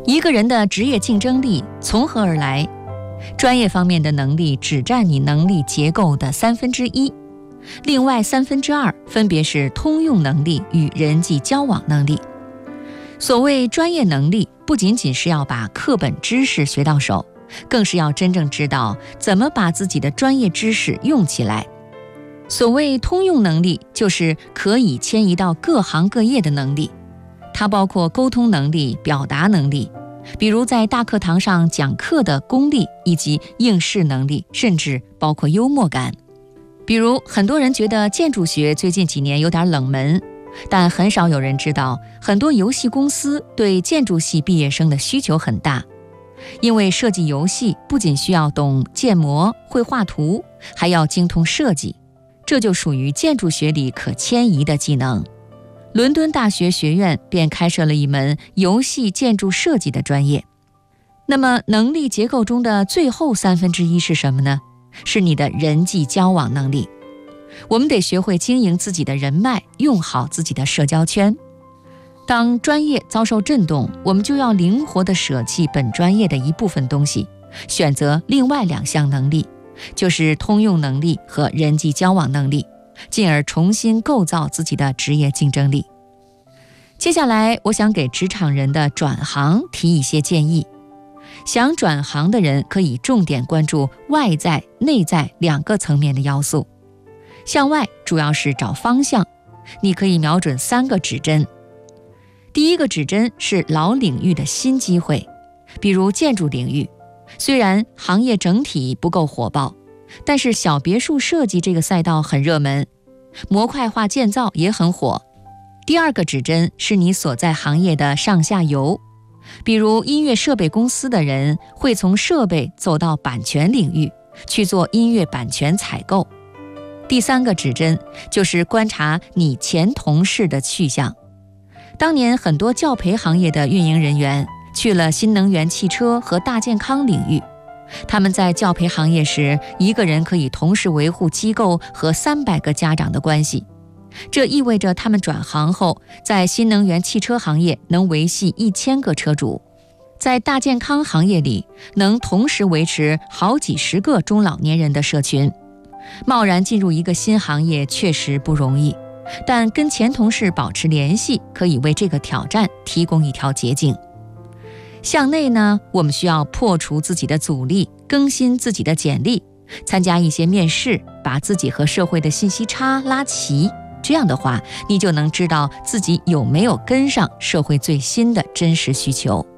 一个人的职业竞争力从何而来？专业方面的能力只占你能力结构的1/3，另外2/3分别是通用能力与人际交往能力。所谓专业能力，不仅仅是要把课本知识学到手，更是要真正知道怎么把自己的专业知识用起来。所谓通用能力，就是可以迁移到各行各业的能力，它包括沟通能力、表达能力，比如在大课堂上讲课的功力，以及应试能力，甚至包括幽默感。比如很多人觉得建筑学最近几年有点冷门，但很少有人知道，很多游戏公司对建筑系毕业生的需求很大。因为设计游戏不仅需要懂建模、会画图，还要精通设计，这就属于建筑学里可迁移的技能。伦敦大学学院便开设了一门游戏建筑设计的专业。那么能力结构中的最后1/3是什么呢？是你的人际交往能力。我们得学会经营自己的人脉，用好自己的社交圈。当专业遭受震动，我们就要灵活地舍弃本专业的一部分东西，选择另外2项能力，就是通用能力和人际交往能力，进而重新构造自己的职业竞争力。接下来，我想给职场人的转行提一些建议。想转行的人可以重点关注外在、内在2个层面的要素。向外主要是找方向，你可以瞄准3个指针。第一个指针是老领域的新机会，比如建筑领域，虽然行业整体不够火爆，但是小别墅设计这个赛道很热门，模块化建造也很火。第二个指针是你所在行业的上下游，比如音乐设备公司的人会从设备走到版权领域，去做音乐版权采购。第3个指针就是观察你前同事的去向。当年很多教培行业的运营人员去了新能源汽车和大健康领域，他们在教培行业时，一个人可以同时维护机构和300个家长的关系。这意味着他们转行后，在新能源汽车行业能维系1000个车主，在大健康行业里能同时维持好几十个中老年人的社群。贸然进入一个新行业确实不容易，但跟前同事保持联系，可以为这个挑战提供一条捷径。向内呢，我们需要破除自己的阻力，更新自己的简历，参加一些面试，把自己和社会的信息差拉齐。这样的话，你就能知道自己有没有跟上社会最新的真实需求。